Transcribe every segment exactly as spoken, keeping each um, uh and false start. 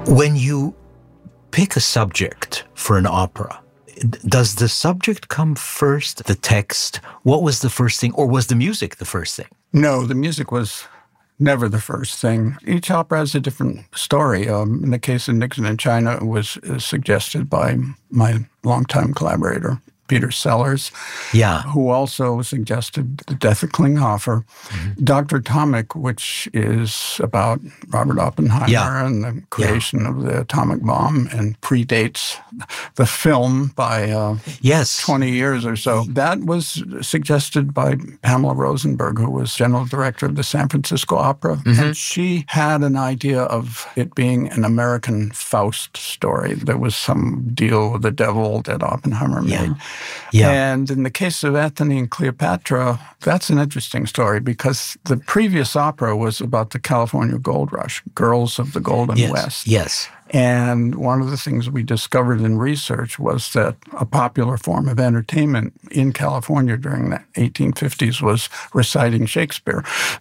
When you pick a subject for an opera, does the subject come first, the text? What was the first thing, or was the music the first thing? No, the music was never the first thing. Each opera has a different story. Um, in the case of Nixon in China, it was uh, suggested by my longtime collaborator, Peter Sellers, yeah, who also suggested The Death of Klinghoffer. Mm-hmm. Doctor Atomic, which is about Robert Oppenheimer yeah. and the creation yeah. of the atomic bomb and predates the film by uh, yes. twenty years or so. That was suggested by Pamela Rosenberg, who was general director of the San Francisco Opera. Mm-hmm. And she had an idea of it being an American Faust story. There was some deal with the devil that Oppenheimer yeah. made. Yeah. And in the case of Antony and Cleopatra, that's an interesting story because the previous opera was about the California Gold Rush, Girls of the Golden yes. West. Yes. And one of the things we discovered in research was that a popular form of entertainment in California during the eighteen fifties was reciting Shakespeare.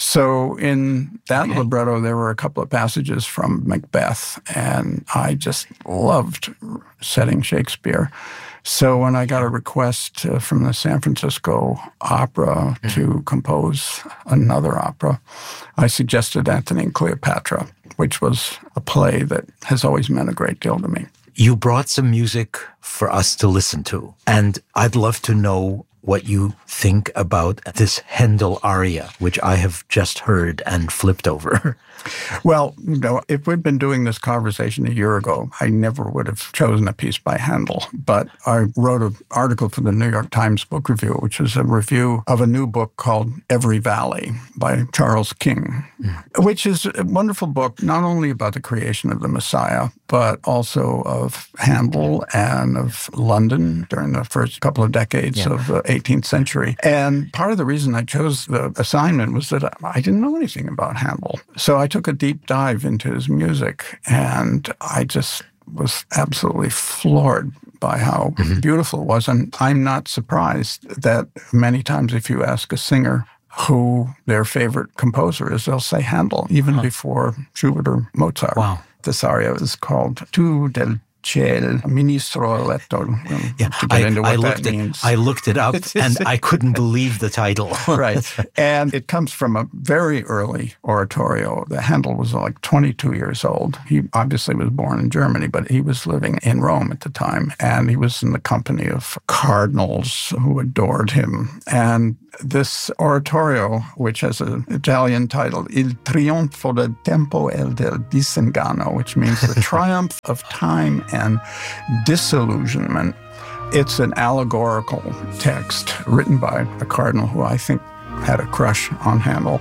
So in that okay. libretto, there were a couple of passages from Macbeth, and I just loved setting Shakespeare. So when I got a request uh, from the San Francisco Opera mm-hmm. to compose another opera, I suggested Antony and Cleopatra, which was a play that has always meant a great deal to me. You brought some music for us to listen to, and I'd love to know what you think about this Handel aria, which I have just heard and flipped over. Well, you know, if we'd been doing this conversation a year ago, I never would have chosen a piece by Handel. But I wrote an article for the New York Times Book Review, which is a review of a new book called Every Valley by Charles King, mm. which is a wonderful book, not only about the creation of the Messiah, but also of Handel and of London during the first couple of decades yeah. of the eighteenth century. And part of the reason I chose the assignment was that I didn't know anything about Handel. So I took a deep dive into his music, and I just was absolutely floored by how mm-hmm. beautiful it was. And I'm not surprised that many times if you ask a singer who their favorite composer is, they'll say Handel, even huh. before Schubert or Mozart. Wow. This aria is called Tu del Ciel, Ministro Eletto, yeah, to get I, into what I looked that it, means. I looked it up, and I couldn't believe the title. Right. And it comes from a very early oratorio. The Handel was like twenty-two years old. He obviously was born in Germany, but he was living in Rome at the time, and he was in the company of cardinals who adored him. And this oratorio, which has an Italian title, Il Trionfo del Tempo e del Disengano, which means the triumph of time and disillusionment. It's an allegorical text written by a cardinal who I think had a crush on Handel.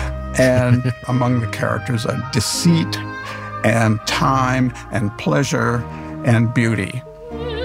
And among the characters are deceit and time and pleasure and beauty.